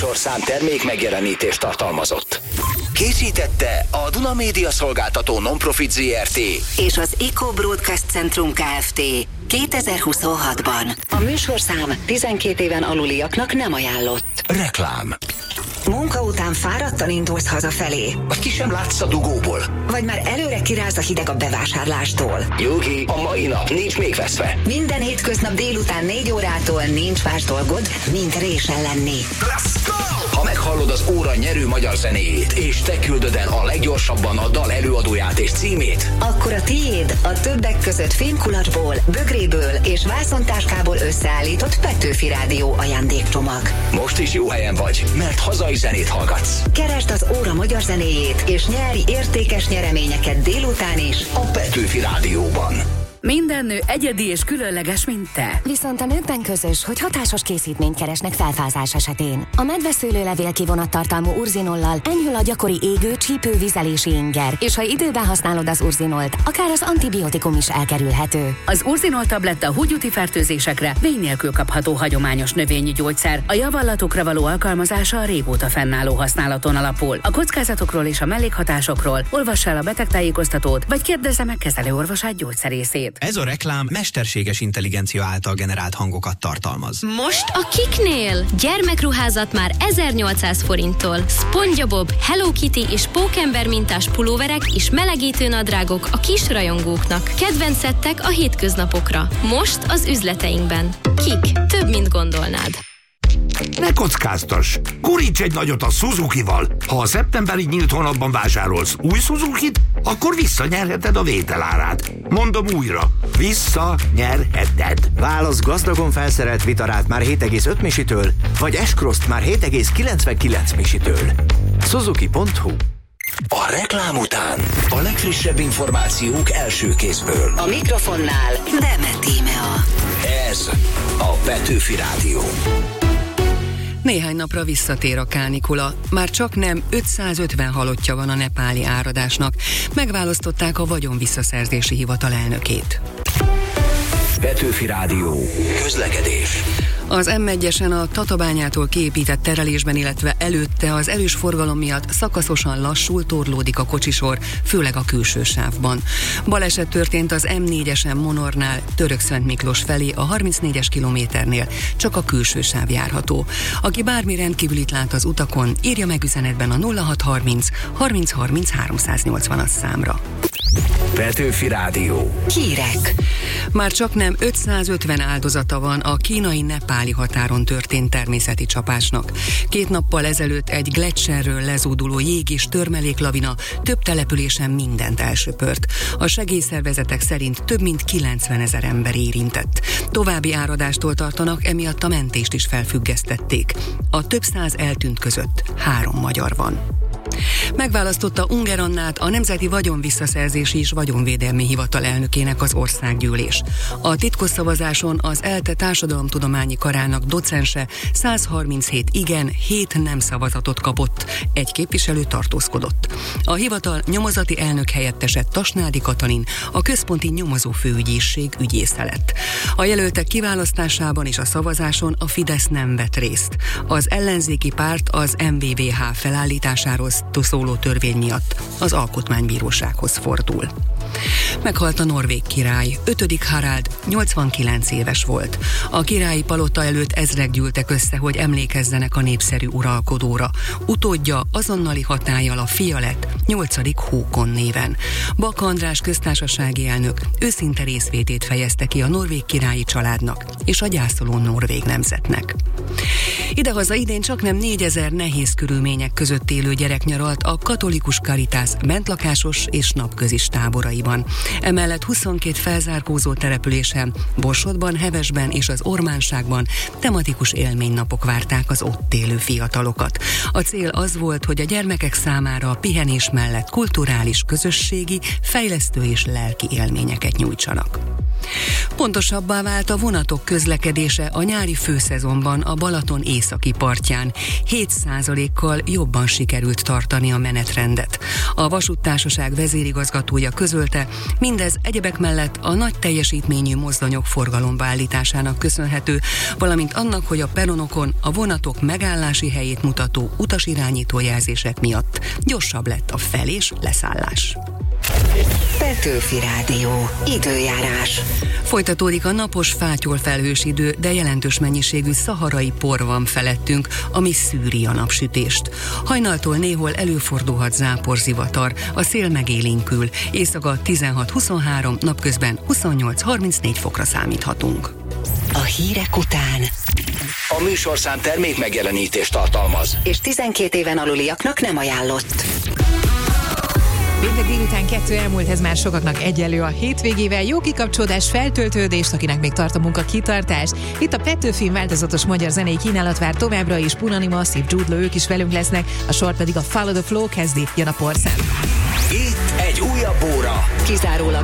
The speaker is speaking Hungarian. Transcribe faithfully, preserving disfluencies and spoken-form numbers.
műsorszám termék megjelenítést tartalmazott. Készítette a Duna Média Szolgáltató Non-Profit zé er té és az Eco Broadcast Centrum Kft. kétezer-huszonhatban. A műsorszám tizenkét éven aluliaknak nem ajánlott. Reklám. Munka után fáradtan indulsz hazafelé. Vagy ki sem látsz a dugóból. Vagy már előre kiráz a hideg a bevásárlástól. Nyugi, a mai nap nincs még veszve. Minden hétköznap délután négy órától nincs más dolgod, mint résen lenni. Let's go! Ha meghallod az óra nyerő magyar zenéjét, és te küldöd el a leggyorsabban a dal előadóját és címét, akkor a tiéd a többek között fémkulacsból, bögréből és vászontáskából összeállított Petőfi Rádió ajándékcsomag. Most is jó helyen vagy, mert hazai zenét hallgatsz. Keresd az óra magyar zenéjét, és nyerj értékes nyereményeket délután is a Petőfi Rádióban. Minden nő egyedi és különleges, mint te. Viszont a nőkben közös, hogy hatásos készítményt keresnek felfázás esetén. A medveszőlőlevél kivonattartalmú urzinollal enyhül a gyakori égő, csípő, vizelési inger, és ha időben használod az urzinolt, akár az antibiotikum is elkerülhető. Az urzinol tabletta húgyúti fertőzésekre vény nélkül kapható hagyományos növényi gyógyszer. A javallatokra való alkalmazása a régóta fennálló használaton alapul. A kockázatokról és a mellékhatásokról olvass el a betegtájékoztatót, vagy kérdezze meg kezelőorvosát gyógyszerészét. Ez a reklám mesterséges intelligencia által generált hangokat tartalmaz. Most a Kiknél! Gyermekruházat már ezernyolcszáz forinttól. SpongeBob, Hello Kitty és Pókember mintás pulóverek és melegítő nadrágok a kis rajongóknak. Kedvenc szettek a hétköznapokra. Most az üzleteinkben. Kik? Több, mint gondolnád. Ne kockáztass! Guríts egy nagyot a Suzukival! Ha a szeptemberi nyílt hónapban vásárolsz új Suzukit, akkor visszanyerheted a vételárát. Mondom újra, visszanyerheted. Válasz gazdagon felszerelt Vitarát már hét egész öt misitől, vagy S-Cross-t már hét egész kilencvenkilenc misitől. Suzuki pont hu. A reklám után a legfrissebb információk első kézből. A mikrofonnál Demet Tímea. Ez a Petőfi Rádió. Néhány napra visszatér a kánikula. Már csak nem ötszázötven halottja van a nepáli áradásnak. Megválasztották a vagyonvisszaszerzési hivatal elnökét. Petőfi Rádió. Közlekedés. Az em egyesen a Tatabányától kiépített terelésben, illetve előtte az erős forgalom miatt szakaszosan lassul, torlódik a kocsisor, főleg a külső sávban. Baleset történt az em négyesen Monornál, Törökszent Miklós felé, a harmincnégyes kilométernél, csak a külső sáv járható. Aki bármi rendkívülit lát az utakon, írja meg üzenetben a nulla hatszázharminc harminc harminc háromszáznyolcvanas számra. Petőfi Rádió. Hírek. Már csak nem ötszázötven áldozata van a kínai-nepáli határon történt természeti csapásnak. Két nappal ezelőtt egy gleccserről lezúduló jég- és törmeléklavina több településen mindent elsöpört. A segélyszervezetek szerint több mint kilencvenezer ember érintett. További áradástól tartanak, emiatt a mentést is felfüggesztették. A több száz eltűnt között három magyar van. Megválasztotta Unger Annát a Nemzeti Vagyonvisszaszerzési és Vagyonvédelmi Hivatal elnökének az országgyűlés. A titkos szavazáson az ELTE társadalomtudományi karának docense százharminchét igen, hét nem szavazatot kapott, egy képviselő tartózkodott. A hivatal nyomozati elnök helyettese Tasnádi Katalin a Központi Nyomozó Főügyészség ügyésze lett. A jelöltek kiválasztásában és a szavazáson a Fidesz nem vett részt. Az ellenzéki párt az em vé vé há felállításáról szóló törvény miatt az Alkotmánybírósághoz fordul. Meghalt a norvég király, ötödik Harald, nyolcvankilenc éves volt. A királyi palota előtt ezrek gyűltek össze, hogy emlékezzenek a népszerű uralkodóra. Utódja azonnali hatállyal a fia lett, nyolcadik Håkon néven. Bak András köztársasági elnök őszinte részvétét fejezte ki a norvég királyi családnak és a gyászoló norvég nemzetnek. Idehaza idén csaknem négyezer nehéz körülmények között élő gyerek nyaralt a Katolikus Caritas bentlakásos és napközis táboraiban. Emellett huszonkét felzárkózó településen, Borsodban, Hevesben és az Ormánságban tematikus élménynapok várták az ott élő fiatalokat. A cél az volt, hogy a gyermekek számára a pihenés mellett kulturális, közösségi, fejlesztő és lelki élményeket nyújtsanak. Pontosabbá vált a vonatok közlekedése a nyári főszezonban a Balaton északi partján. hét százalékkal jobban sikerült tartani a menetrendet. A vasúttársaság vezérigazgatója közölte, mindez egyebek mellett a nagy teljesítményű mozdonyok forgalomba állításának köszönhető, valamint annak, hogy a peronokon a vonatok megállási helyét mutató utasirányítójelzések miatt gyorsabb lett a fel- és leszállás. Petőfi Rádió. Időjárás. Folytatódik a napos fátyol-felhős idő, de jelentős mennyiségű szaharai por van felettünk, ami szűri a napsütést. Hajnaltól néhol előfordulhat záporzivatar, a szél megélénkül, éjszaka tizenhat huszonhárom, napközben huszonnyolc harmincnégy fokra számíthatunk. A hírek után A műsorszám termék megjelenítést tartalmaz, és tizenkét éven aluliaknak nem ajánlott. Péntek délután kettő elmúlt, ez már sokaknak egyenlő a hétvégével. Jó kikapcsolódás, feltöltődést, akinek még tart a munka, kitartás. Itt a Petőfin változatos magyar zenei kínálat vár továbbra is. Punani Massive, Jude Law, ők is velünk lesznek. A sor pedig a Follow the Flow kezdi, jön a Porszem. itt egy újabb óra. Kizárólag